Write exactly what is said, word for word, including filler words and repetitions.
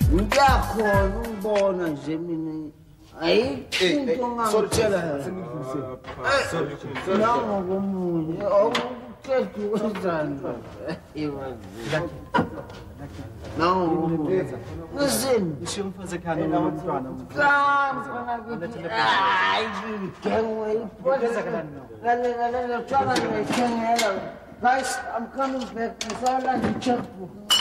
ngiyakhona ukubona nje mina ayikho into ngangitshela nangokomunye awuqeda ukwenzani nangokomunye listen ngisho umfazi ekhaya nomntwana hayi ngengwe ipholisa ngale ngale ngitshwana ngithengela guys I'm coming back ngisala nje checkbook